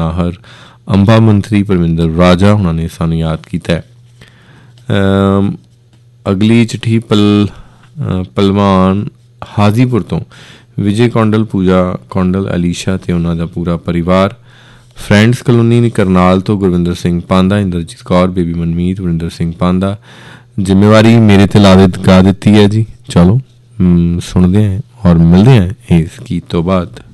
नाहर, अंबा मंत्री परमिंदर राजा हुणां ने सानूं याद कीता है। अगली चिट्ठी पलवान हाजीपुर तो विजय कौंडल, पूजा कौंडल, अलीशा ते उन्हां दा पूरा परिवार। फ्रेंड्स कलोनी करनाल तो गुरविंदर सिंह पांदा, इंद्रजीत कौर, बेबी मनमीत, वरिंदर सिंह पांदा। जिम्मेवारी मेरे ते गा दी है जी। चलो सुनते हैं और मिलते हैं इस गीत तो बाद।